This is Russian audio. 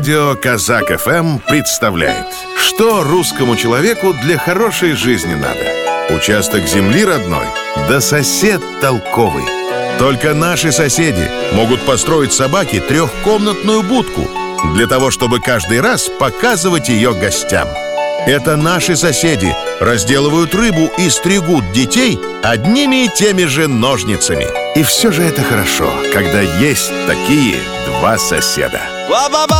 Радио Казак ФМ представляет, что русскому человеку для хорошей жизни надо. Участок земли родной, да сосед толковый. Только наши соседи могут построить собаке трехкомнатную будку для того, чтобы каждый раз показывать ее гостям. Это наши соседи разделывают рыбу и стригут детей одними и теми же ножницами. И все же это хорошо, когда есть такие два соседа.